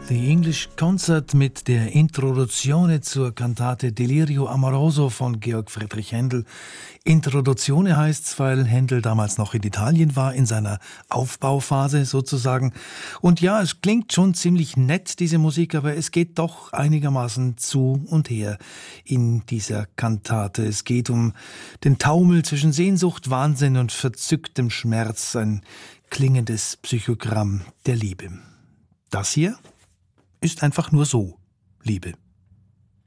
The English Concert mit der Introduzione zur Kantate Delirio Amoroso von Georg Friedrich Händel. Introduzione heißt's, weil Händel damals noch in Italien war, in seiner Aufbauphase sozusagen. Und ja, es klingt schon ziemlich nett, diese Musik, aber es geht doch einigermaßen zu und her in dieser Kantate. Es geht um den Taumel zwischen Sehnsucht, Wahnsinn und verzücktem Schmerz, ein klingendes Psychogramm der Liebe. Das hier ist einfach nur so, Liebe.